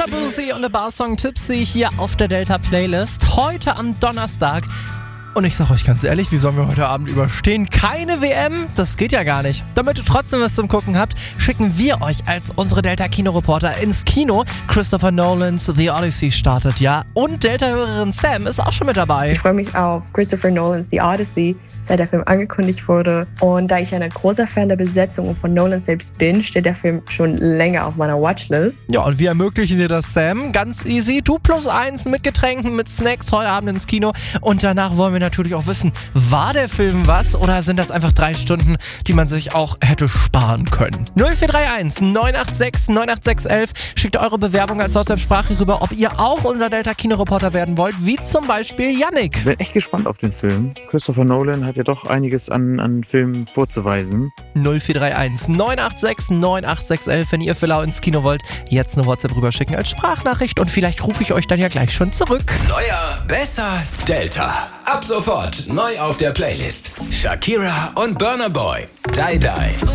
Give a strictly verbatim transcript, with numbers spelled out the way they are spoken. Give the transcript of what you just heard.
Boosie und der Barsong Tipsy hier auf der Delta Playlist. Heute am Donnerstag. Und ich sag euch ganz ehrlich, wie sollen wir heute Abend überstehen? Keine W M? Das geht ja gar nicht. Damit ihr trotzdem was zum Gucken habt, schicken wir euch als unsere Delta-Kinoreporter ins Kino. Christopher Nolans The Odyssey startet ja. Und Delta-Hörerin Sam ist auch schon mit dabei. Ich freue mich auf Christopher Nolans The Odyssey, seit der Film angekündigt wurde. Und da ich ein großer Fan der Besetzung und von Nolan selbst bin, steht der Film schon länger auf meiner Watchlist. Ja, und wir ermöglichen dir das, Sam. Ganz easy. Du plus eins mit Getränken, mit Snacks heute Abend ins Kino. Und danach wollen wir natürlich auch wissen, war der Film was oder sind das einfach drei Stunden, die man sich auch hätte sparen können? null vier drei eins neun acht sechs neun acht sechs eins schickt eure Bewerbung als WhatsApp-Sprache rüber, ob ihr auch unser Delta-Kinoreporter werden wollt, wie zum Beispiel Yannick. Ich bin echt gespannt auf den Film. Christopher Nolan hat ja doch einiges an, an Filmen vorzuweisen. null vier drei eins neun acht sechs neun acht sechs eins, wenn ihr für Lau ins Kino wollt, jetzt eine WhatsApp rüberschicken als Sprachnachricht und vielleicht rufe ich euch dann ja gleich schon zurück. Neuer, besser, Delta. Ab sofort neu auf der Playlist. Shakira und Burna Boy. Die Die.